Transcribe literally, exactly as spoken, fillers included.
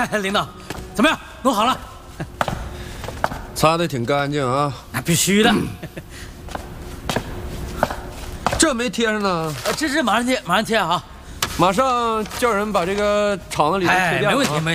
哎，领导，怎么样？弄好了？ 擦的挺干净啊。 那必须的。 这没贴上呢。 这这马上贴，马上贴啊！ 马上叫人把这个厂子里的贴掉、啊。 哎，没问题，没。